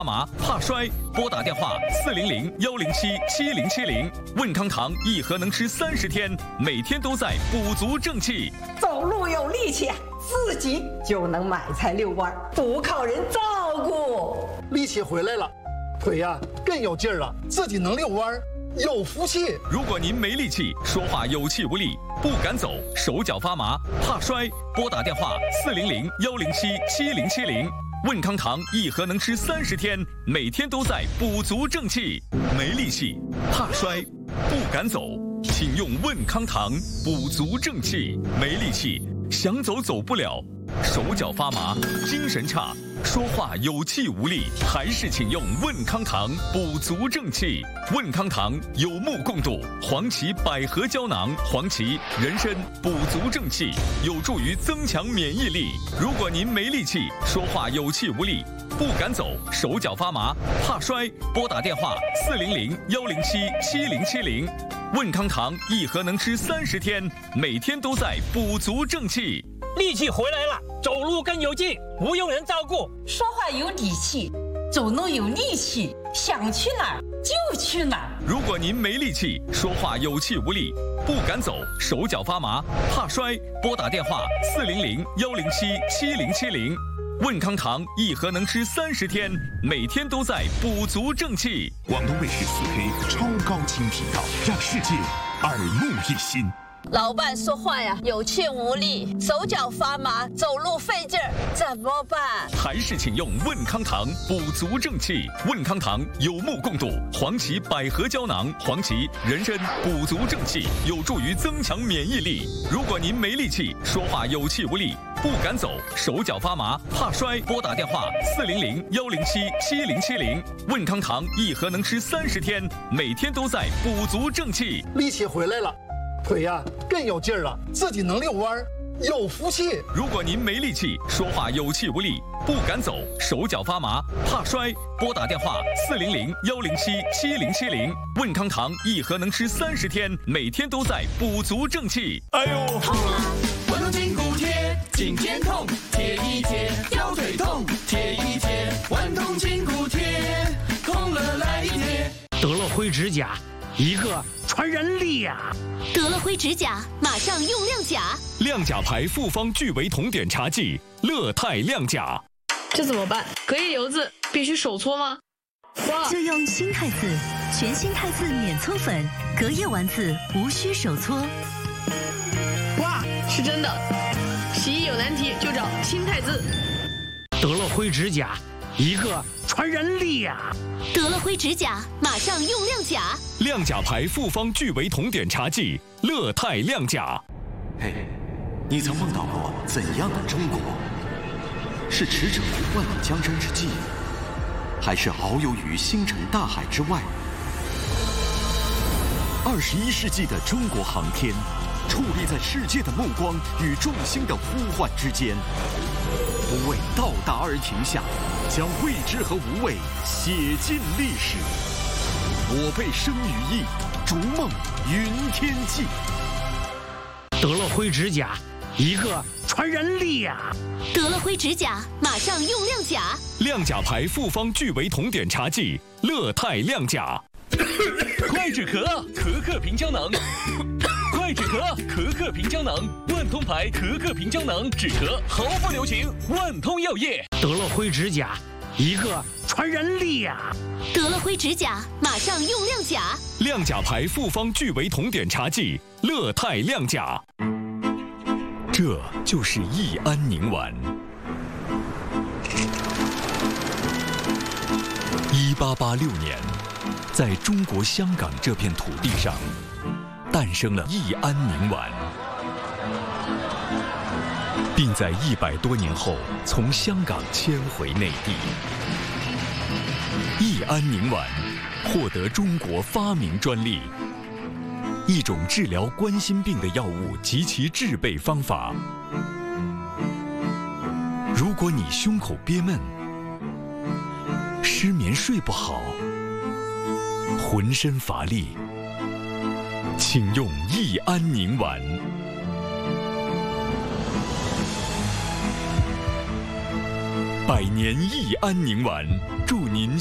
麻怕摔，拨打电话400-107-7070。问康堂一盒能吃30天，每天都在补足正气。 走路有力气，自己就能买菜遛弯，不靠人照顾。 力气回来了，腿呀更有劲儿了，自己能遛弯，有福气。 如果您没力气，说话有气无力，不敢走，手脚发麻，怕摔，拨打电话400-107-7070。问康堂一盒能吃30天，每天都在补足正气。没力气，怕摔，不敢走，请用问康堂补足正气。没力气，想走走不了，手脚发麻，精神差，说话有气无力，还是请用问康堂补足正气。问康堂有目共睹，黄芪百合胶囊，黄芪、人参补足正气，有助于增强免疫力。如果您没力气，说话有气无力，不敢走，手脚发麻，怕摔，拨打电话400-107-7070。问康堂一盒能吃30天，每天都在补足正气。 力气回来了，走路更有劲，不用人照顾， 说话有底气，走路有力气，想去哪儿就去哪儿。 如果您没力气，说话有气无力，不敢走，手脚发麻，怕摔，拨打电话400-107-7070。问康堂一盒能吃30天，每天都在补足正气。 广东卫视4K 超高清频道，让世界耳目一新。 老伴说话呀有气无力，手脚发麻，走路费劲儿，怎么办？ 还是请用问康堂补足正气。问康堂有目共睹，黄芪百合胶囊，黄芪、人参补足正气，有助于增强免疫力。如果您没力气，说话有气无力，不敢走，手脚发麻，怕摔，拨打电话400-107-7070。问康堂一盒能吃30天，每天都在补足正气。 力气回来了，腿呀更有劲儿了，自己能遛弯，有福气。 如果您没力气，说话有气无力，不敢走，手脚发麻，怕摔，拨打电话400-107-7070。问康堂一盒能吃30天，每天都在补足正气。 哎呦， 痛啊！万通筋骨贴，颈肩痛，贴一贴；腰腿痛，贴一贴。万通筋骨贴，痛了来一贴。 得了灰指甲，一个传人力呀！ 得了灰指甲，马上用亮甲。 亮甲牌复方聚维酮碘茶剂，乐泰亮甲。 这怎么办？隔夜油渍必须手搓吗？ 就用新汰渍，全新汰渍免搓粉，隔夜丸子无需手搓。 哇，是真的！洗衣有难题就找新汰渍。 得了灰指甲，一个传人力呀！ 得了灰指甲，马上用亮甲。 亮甲牌复方聚维酮碘茶剂，乐泰亮甲。 嘿，你曾梦到过怎样的中国？是驰骋于万里江山之际，还是遨游于星辰大海之外？21世纪的中国航天，矗立在世界的目光与众星的呼唤之间，不为到达而停下，将未知和无畏写进历史。我辈生于意，逐梦云天际。 得了灰指甲，一个传人力呀！ 得了灰指甲，马上用亮甲。 亮甲牌复方聚维酮碘茶剂，乐泰亮甲。 快止咳，咳咳平胶囊。快止咳，咳咳平胶囊。万通牌咳咳平胶囊，止咳毫不留情。万通药业。 得了灰指甲，一个传人力呀！ 得了灰指甲，马上用亮甲。 亮甲牌复方聚维酮碘茶剂，乐泰亮甲。这就是益安宁丸。1886年，在中国香港这片土地上，诞生了益安宁丸，并在100多年后从香港迁回内地。益安宁丸获得中国发明专利。一种治疗冠心病的药物及其制备方法。如果你胸口憋闷、失眠睡不好、浑身乏力，请用益安宁丸。 百年益安宁丸，祝您